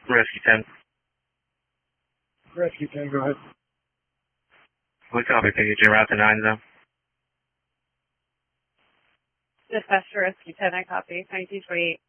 Rescue 10. Rescue 10, go ahead. We copy, package en route to 9 zone. Dispatch to Rescue 10, I copy. 9228.